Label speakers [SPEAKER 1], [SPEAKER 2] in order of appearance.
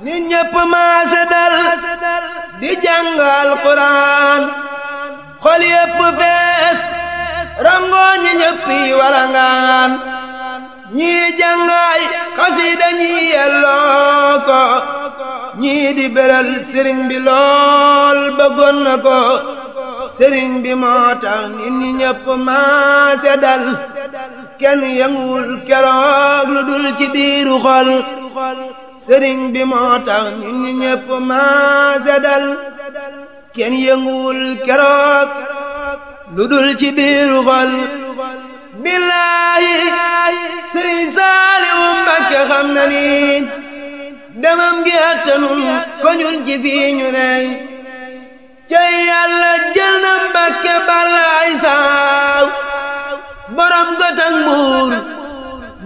[SPEAKER 1] nit ñépp maase dal di jàngal Quraan xol yépp fees rangoo ñi ñéppi walangaan ñii jàngaay xasiida ñii yelloo ko ñii di beral sëriñ bi lool bëggoon na ko sëriñ bi moo tax nit ñi ñépp maase dal kenn yënguwul keroog lu dul ci biiru xol sëriñ bi moo tax nit ñi ñépp maase dal kenn yënguwul keroog lu dul ci biiru xol billaahi sëriñ Saaliwu Mbàkke xam na ni demam gi attanun ko ñun ci fii ñu ney cey yàlla jël na Mbàkke balla ay saaw borom gotak mbuur